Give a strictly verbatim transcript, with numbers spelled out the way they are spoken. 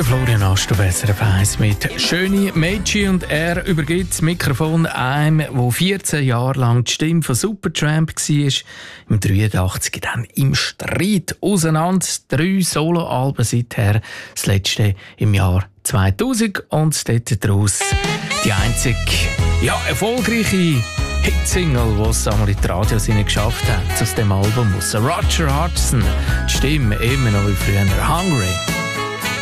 Florian Astob, S R F eins mit «Schöne Mädchen», und er übergibt das Mikrofon einem, der vierzehn Jahre lang die Stimme von Supertramp war, im dreiundachtzig dann im Streit auseinander. Drei Soloalben seither, das letzte im Jahr zweitausend, und dort daraus die einzige ja, erfolgreiche Hitsingle, die es einmal in die Radios geschafft hat, aus dem Album aus Roger Hodgson. Die Stimme immer noch wie früher, «Hungry».